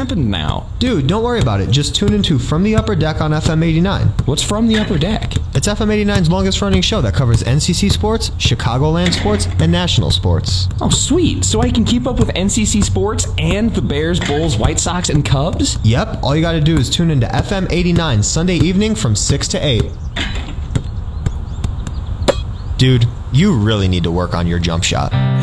happened now? Dude, don't worry about it. Just tune into From the Upper Deck on FM 89. What's From the Upper Deck? It's FM 89's longest running show that covers NCC sports, Chicagoland sports, and national sports. Oh, sweet. So I can keep up with NCC sports and the Bears, Bulls, White Sox, and Cubs? Yep, all you gotta do is tune into FM 89 Sunday evening from 6 to 8. Dude, you really need to work on your jump shot.